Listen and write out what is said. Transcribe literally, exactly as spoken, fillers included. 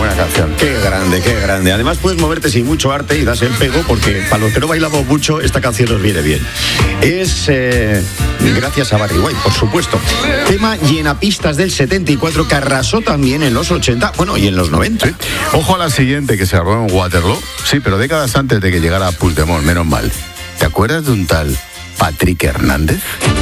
buena canción. Qué grande, qué grande. Además puedes moverte sin mucho arte y das el pego, porque para los que no bailamos mucho, esta canción nos viene bien. Es eh, gracias a Barry White, por supuesto. Tema llenapistas del setenta y cuatro que arrasó también en los ochenta, bueno, y en los noventa. Sí. Ojo a la siguiente, que se arrojó en Waterloo. Sí, pero décadas antes de que llegara Puigdemont, menos mal. ¿Te acuerdas de un tal Patrick Hernández?